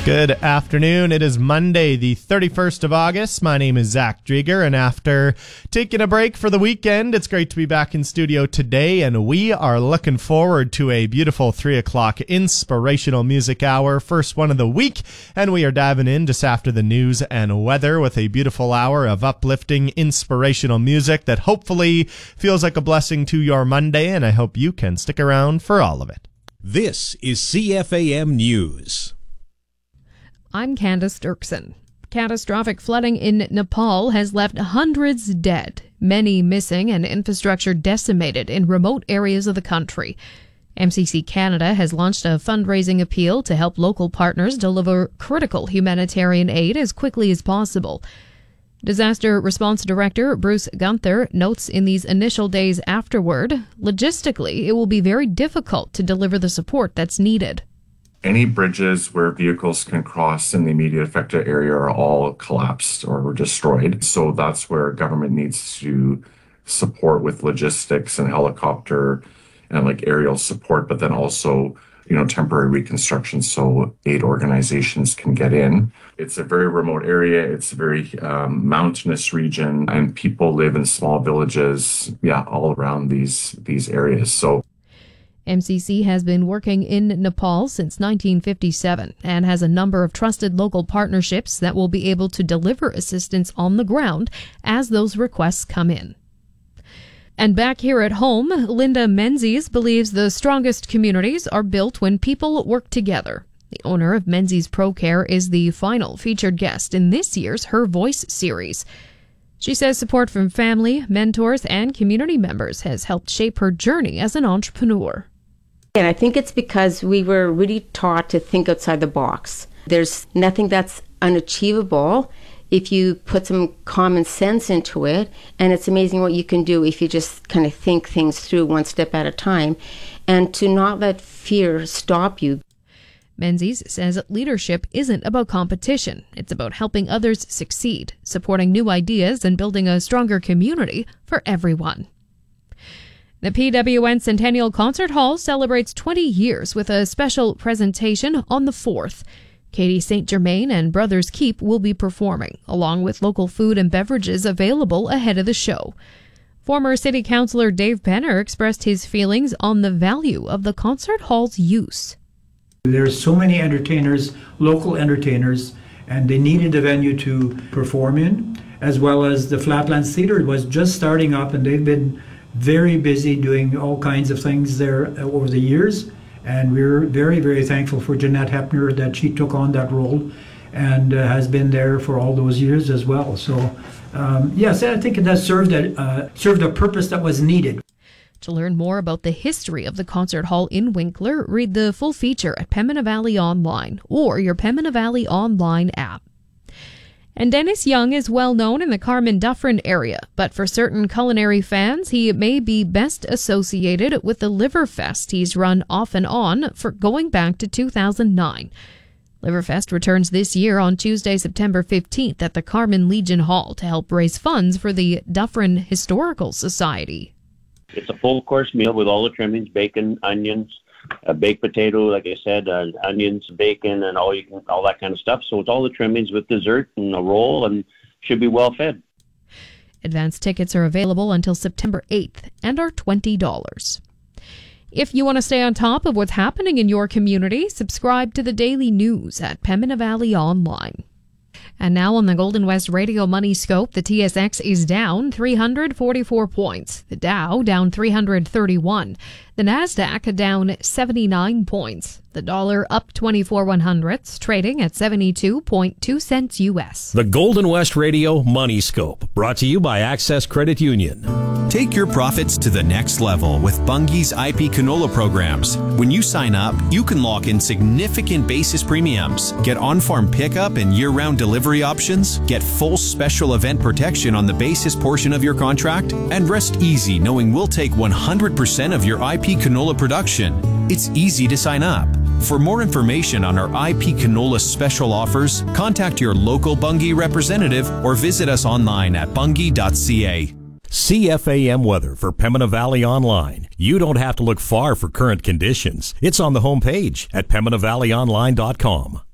Good afternoon. It is Monday, the 31st of August. My name is Zach Drieger, and after taking a break for the weekend, it's great to be back in studio today, and we are looking forward to a beautiful 3 o'clock inspirational music hour, first one of the week, and we are diving in just after the news and weather with a beautiful hour of uplifting, inspirational music that hopefully feels like a blessing to your Monday, and I hope you can stick around for all of it. This is CFAM News. I'm Candace Dirksen. Catastrophic flooding in Nepal has left hundreds dead, many missing, and infrastructure decimated in remote areas of the country. MCC Canada has launched a fundraising appeal to help local partners deliver critical humanitarian aid as quickly as possible. Disaster Response Director Bruce Gunther notes in these initial days afterward, logistically, it will be very difficult to deliver the support that's needed. Any bridges where vehicles can cross in the immediate affected area are all collapsed or destroyed. So that's where government needs to support with logistics and helicopter and aerial support, but then also, temporary reconstruction so aid organizations can get in. It's a very remote area. It's a very mountainous region, and people live in small villages, all around these areas. So MCC has been working in Nepal since 1957 and has a number of trusted local partnerships that will be able to deliver assistance on the ground as those requests come in. And back here at home, Linda Menzies believes the strongest communities are built when people work together. The owner of Menzies ProCare is the final featured guest in this year's Her Voice series. She says support from family, mentors, and community members has helped shape her journey as an entrepreneur. And I think it's because we were really taught to think outside the box. There's nothing that's unachievable if you put some common sense into it, and it's amazing what you can do if you just kind of think things through one step at a time, and to not let fear stop you. Menzies says leadership isn't about competition. It's about helping others succeed, supporting new ideas, and building a stronger community for everyone. The PWN Centennial Concert Hall celebrates 20 years with a special presentation on the 4th. Katie St. Germain and Brothers Keep will be performing, along with local food and beverages available ahead of the show. Former City Councillor Dave Penner expressed his feelings on the value of the concert hall's use. There's so many entertainers, local entertainers, and they needed a venue to perform in, as well as the Flatlands Theatre was just starting up, and they've been very busy doing all kinds of things there over the years, and we're very, very thankful for Jeanette Hepner that she took on that role and has been there for all those years as well. So yes, I think it has served a purpose that was needed. To learn more about the history of the concert hall in Winkler, read the full feature at Pembina Valley Online or your Pembina Valley Online app. And Dennis Young is well known in the Carman-Dufferin area, but for certain culinary fans, he may be best associated with the Liverfest he's run off and on for going back to 2009. Liverfest returns this year on Tuesday, September 15th at the Carman Legion Hall to help raise funds for the Dufferin Historical Society. It's a full-course meal with all the trimmings, bacon, onions, a baked potato, like I said, onions, bacon, and all that kind of stuff. So it's all the trimmings with dessert and a roll, and should be well fed. Advance tickets are available until September 8th and are $20. If you want to stay on top of what's happening in your community, subscribe to the daily news at Pembina Valley Online. And now on the Golden West Radio Money Scope, the TSX is down 344 points. The Dow down 331. The Nasdaq down 79 points. The dollar up 24 100ths, trading at 72.2 cents U.S. The Golden West Radio Money Scope, brought to you by Access Credit Union. Take your profits to the next level with Bunge's IP canola programs. When you sign up, you can lock in significant basis premiums, get on-farm pickup and year-round delivery options, get full special event protection on the basis portion of your contract, and rest easy knowing we'll take 100% of your IP canola production. It's easy to sign up. For more information on our IP canola special offers, contact your local Bunge representative or visit us online at bunge.ca. CFAM weather for Pembina Valley Online. You don't have to look far for current conditions. It's on the homepage at pembinavalleyonline.com.